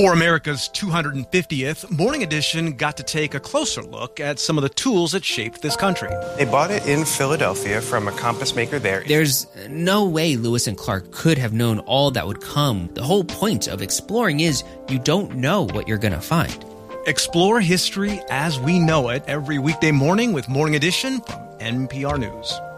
For America's 250th, Morning Edition got to take a closer look at some of the tools that shaped this country. They bought it in Philadelphia from a compass maker there. There's no way Lewis and Clark could have known all that would come. The whole point of exploring is you don't know what you're going to find. Explore history as we know it every weekday morning with Morning Edition from NPR News.